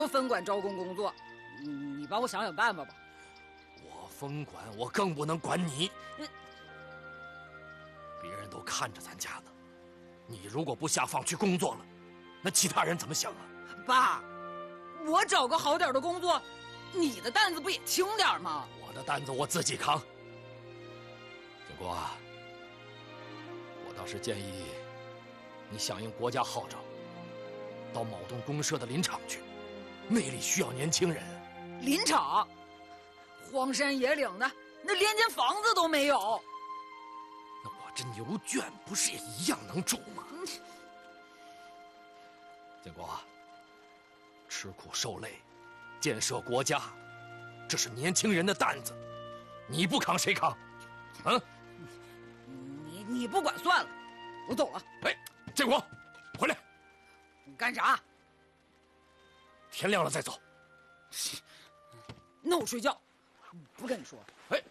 分管招工工作，你帮我想想办法吧。 我分管，我更不能管你。别人都看着咱家呢，你如果不下放去工作了，那其他人怎么想啊？ 爸，我找个好点的工作，你的担子不也轻点吗？ 我的担子我自己扛。建国啊，我倒是建议你响应国家号召，到某栋公社的林场去，那里需要年轻人。 林场，荒山野岭的，那连间房子都没有。 那我这牛圈不是也一样能住吗？建国啊，吃苦受累，建设国家，这是年轻人的担子，你不扛谁扛？嗯？ 你不管算了，我走了。 哎，建国，回来！ 你干啥？ 天亮了再走。 那我睡觉，不跟你说。 哎。